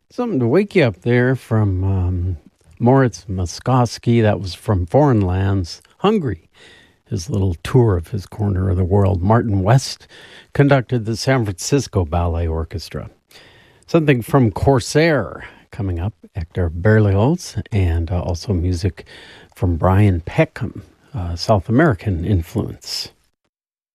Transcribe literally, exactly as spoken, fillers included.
Something to wake you up there from um, Moritz Moskowski. That was from Foreign Lands, Hungary, his little tour of his corner of the world. Martin West conducted the San Francisco Ballet Orchestra. Something from Corsair coming up, Hector Berlioz, and uh, also music from Brian Peckham, uh, South American influence.